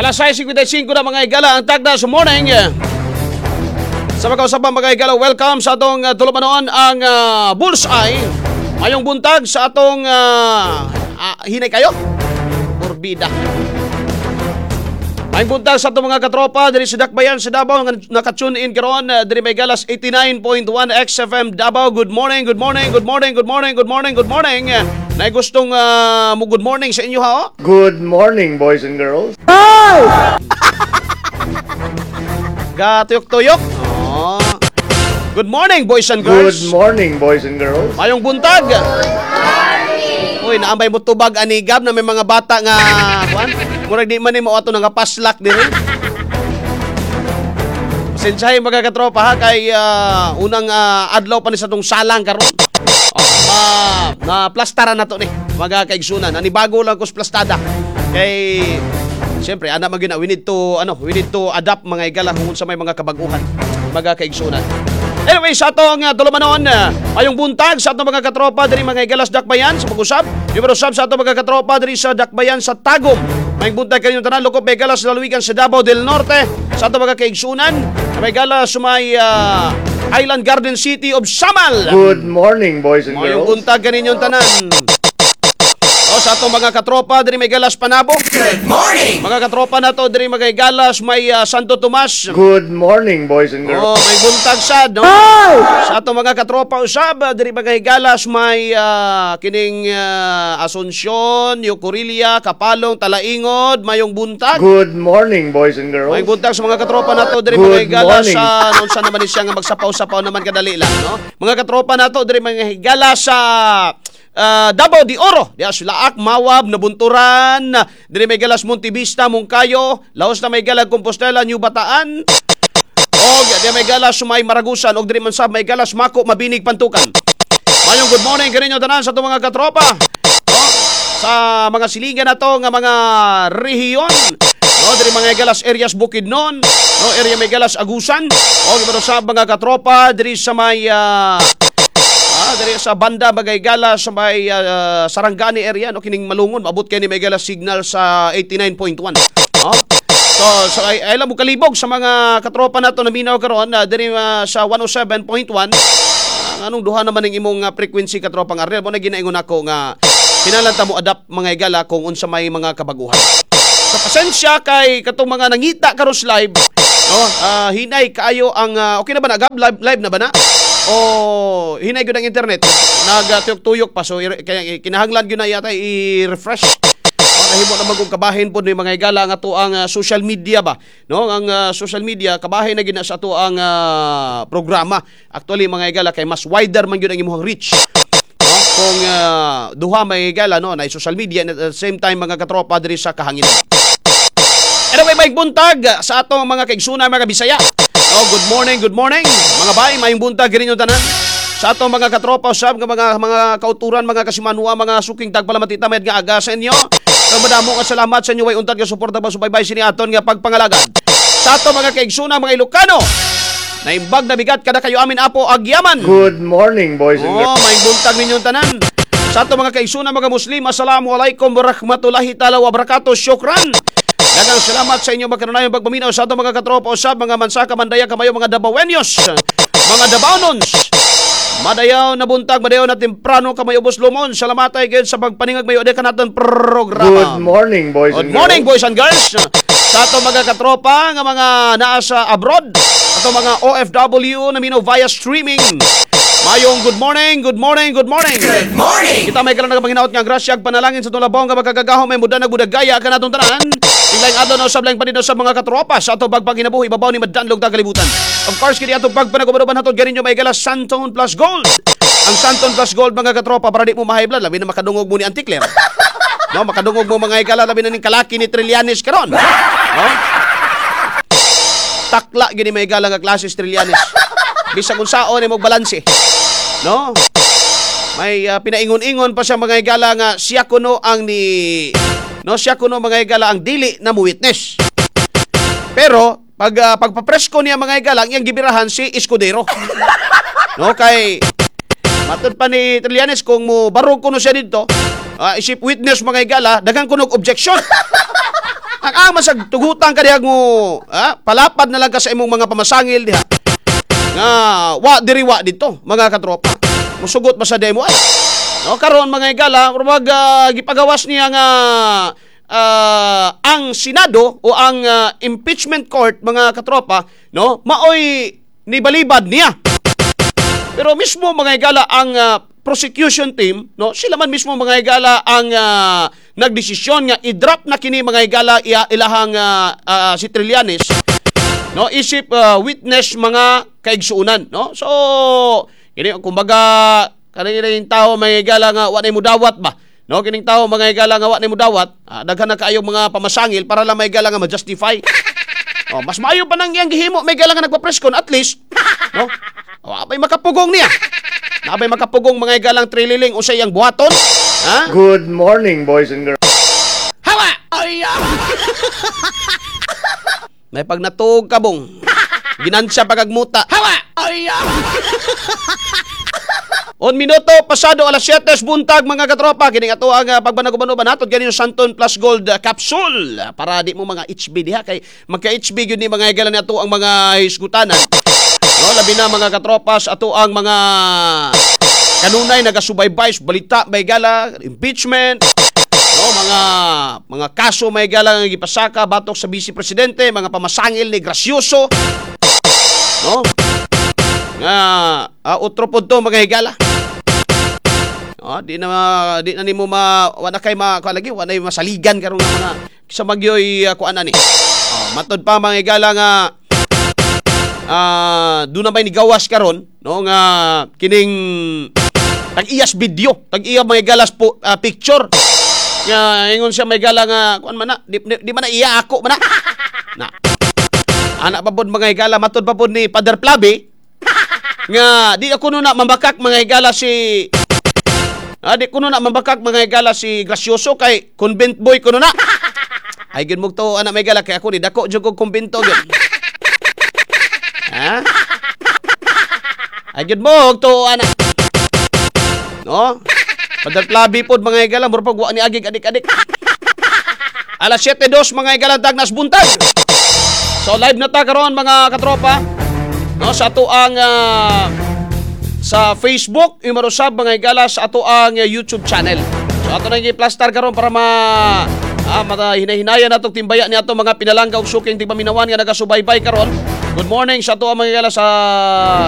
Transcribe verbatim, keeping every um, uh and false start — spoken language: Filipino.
Alas sais fifty-five na mga igala ang tagda sa morning. Sa mga usapang mga igala, welcome sa atong uh, tulumanon ang uh, Bullseye. Mayong buntag sa atong uh, uh, hinay kayo. Orbida. Mayong buntag sa atong mga katropa diri sa Dakbayan sa Davao nga naka-tune in karon uh, diri may Galas eighty-nine point one X F M Davao. Good morning, good morning, good morning, good morning, good morning, good morning. Nay gustong uh, mo good morning sa inyo ha? Oh? Good morning, boys and girls. Gatuyok-tuyok. Oh. Good morning, boys and girls. Good morning, boys and girls. Mayong buntag. Uy, naambay mo tubag anigab na may mga bata nga kuan. Murag di man ni mo ato nga paslak diri. Pasensyahay mga katropa ha kay uh, unang uh, adlaw pa ni sa tong salang karon. Oh, uh, na plastaran na to ni mga kaigsunan. Ani bago lang kus plastada. Kay siyempre ana man gyud we need to ano, we need to adapt mga igala kung sa may mga kabaguhan, mga kaigsunan. Anyway, sa atong uh, tulumanon, uh, ayong buntag sa atong mga katropa diri mga igalas Dakbayan sa pag-usap. Yung usap sa atong mga katropa diri sa Dakbayan sa Tagum. Mayong buntag kaninyong tanan lukop may galas laluigan sa Davao del Norte sa atong mga kaigsunan. May galas sumay uh, Island Garden City of Samal. Good morning, boys and Mayong girls. buntag kaninyong tanan. O sa atong mga katropa diri may galas Panabo. Good morning! Mga katropa na to diri mga galas may uh, Santo Tomas. Good morning, boys and girls. Oh, may buntag sad, no? Sa atong mga katropa usab diri mga galas may uh, kining uh, Asunsyon, Yucurilia, Kapalong, Talaingod, mayong buntag. Good morning, boys and girls. May buntag sa mga katropa nato diri mga Good galas morning. sa uh, non sa naman siya nga magsapaw-sapaw naman kadali lang, no? Mga katropa nato diri mga galas sa Uh, Davao de Oro, diya Sulaak, Mawab, Nabunturan, diri may galas Montevista, Mungkayo, laos na may galas Compostela, New Bataan, og diya may galas Sumay, Maragusan, og diri man sab may galas Mako, Mabinig, Pantukan. Mayong good morning kaninyo tanan sa itong mga katropa. No? Sa mga silingan na to nga mga rehiyon, no, diri mga galas areas Bukidnon, no, area may galas Agusan, og ibaro sa mga katropa diri sa may uh, Ah, diri sa banda Bagay-Gala sa may uh, Sarangani area no kining malungon maabot kay ni may galas signal sa eighty-nine point one. No? So, so ay, ay lang mo kalibog sa mga katropa nato na minaw karon uh, diri uh, sa one oh seven point one. Uh, anong duha naman ning imong uh, frequency katropang Ariel mo na ginaingon ako nga kinahanglan mo adapt mga igala kung unsa may mga kabaguhan. So pasensya kay katong mga nangita karon live no uh, hinay kaayo ang uh, okay na ba na Gab? live live na ba na? O hinay gyud ang internet nagatuyok-tuyok pa so kaya kinahanglan gyud na yata i-refresh o nahimo na magong kabahin pod ni mga igala nga to ang uh, social media ba no ang uh, social media kabahin na gyud na sa to ang uh, programa actually mga igala kay mas wider man gyud ang imong reach no kung uh, duha may igala no na social media and at the same time mga katropa diri sa kahanginan. Anyway, may buntag sa atong mga kaigsunan mga Bisaya. Oh, good morning, good morning. Mga bay, may buntag rin yung tanan. Sa atong mga katropa, sab, mga, mga kauturan, mga kasimanwa, mga suking tagpalamatita, may nga aga sa inyo. So, madamo nga salamat sa inyo, way untad nga suporta ba subaybay siniaton nga pagpangalagad. Sa atong mga kaigsunan, mga Ilocano, naimbag na bigat kada kayo amin apo agyaman. Good morning, boys and Oh, girls. may buntag ninyong tanan. Sa atong mga kaigsunan, mga Muslim, assalamualaikum warahmatullahi ta'ala wabarakatuh. Syukran. Dagang salamat sa inyo magkanunayong pagpaminaw sa atong mga katropa usab mga mansaka mandaya kamayo mga Dabawenyos, mga Dabawnons. Madayaw na buntag, madayaw na temprano kamayo Bus Lumon. Salamatay gyud sa pagpaningag mayo de kanaton programa. Good morning, boys Good and morning girls. boys and girls. Sa atong mga katropa nga mga naa sa abroad, atong mga O F W na minaw via streaming. Mayong good morning, good morning, good morning. Good morning! Kita may kalang nagpanginaot nga grasya ag panalangin sa itong labong nga magkagagahong may muda nagbudagaya ka natong tanan. Tinglaing adlaw na usab lang panino sa mga katropa sa atong pagpanginabuhi babaw ni Madanlog Tagalibutan. Of course kini atong pagpanagubaruban hatod ganin nyo may galas Santon Plus Gold. Ang Santon Plus Gold mga katropa para di mo ma-high blood labi na makadungog mo ni Antikler. No, makadungog mo mga igala labi na ning kalaki ni Trillanes karon. No? Takla gini may igala nga klase Trillanes. Bisag unsaon ni mo balanse. No? May uh, pinaingon-ingon pa siya mga igala nga siya kuno ang ni no siya kuno mga igala ang dili na mo witness. Pero pag uh, pagpapresko niya mga igala ang iyang gibirahan si Escudero. No kay matud pa ni Trillanes kung mo barog kuno siya dito, uh, isip witness mga igala daghang kuno objection. Ang ang masag tugutan ka diha mo, ha? Palapad na lang ka sa imong mga pamasangil diha. Nga wa diri wa dito, mga katropa. Musugot ba sa demo ay? No, karon mga higala, murag uh, gipagawas niya nga uh, ang Senado o ang uh, impeachment court, mga katropa, no, maoy nibalibad niya. Pero mismo mga higala ang uh, prosecution team, no, sila man mismo mga higala ang uh, nagdesisyon nga i-drop na kini mga higala iya, ilahang uh, uh, si Trillanes, no, isip uh, witness mga kaigsuunan, no. So kini kumbaga kaning tao mga higala nga wa nay mudawat ba, no, kining tao mga higala nga wa nay mudawat, ah, daghan na kaayo mga pamasangil para lang mga higala nga ma-justify. Oh, mas maayo pa nang iyang gihimo may higala nga nagpa-press con at least, no. Oh, abay makapugong niya. Nabay makapugong mga higalang trililing usay yang buhaton. Ha? Good morning, boys and girls. Hawa! Ay, ah! May pag natug ka bong. Ginansya pagagmuta. Hawa! Ay, ah! On minuto pasado alas siyete buntag mga katropa kini ato ang uh, pagbanagubano banatod ganin Santon Plus Gold uh, capsule para di mo mga H B diha kay magka H B gyud ni mga higalan ato ang mga hisgutanan. No, labi na mga katropas ato ang mga kanunay nagasubaybay balita may gala impeachment, no, mga mga kaso may gala nga gipasaka batok sa Vice Presidente, mga pamasangil ni Gracioso, no, nga uh, utro pod to mga higala. Oh, di na di na nimo ma wala kay ma lagi wala masaligan karon nga mga sa magyoy uh, kuan ani. Oh, matod pa mga higala nga ah uh, do na may nigawas karon, no, nga kining tag-iyas video, tag-iya mga galas po uh, picture. Nga ingon siya may gala nga kuan man na di, di, di man na iya ako man na. Na. Anak pa pod mga higala matod pa pod ni Father Plabe nga di ako no na mambakak mga higala si ah, di ko no na mambakak mga higala si Gracioso kay convent boy ko no na. Ay gid mo to anak may gala kay ako ni dako jud ko kumbento gid. Ha? Ay gid mo to anak. No? Padal plabi pod mga higala mura pag wa ni agig adik-adik. Alas siyete dos mga higala tagnas buntag. So live na ta karon mga katropa. No, sa ato ang uh, sa Facebook, imarusab mga higala sa ato ang uh, YouTube channel. So ato nang i-plaster karon para ma ah, mata hinay-hinayan natong timbaya ni ato mga pinalangga ug suking tigpaminawan nga nagasubaybay karon. Good morning sa ato ang mga higala sa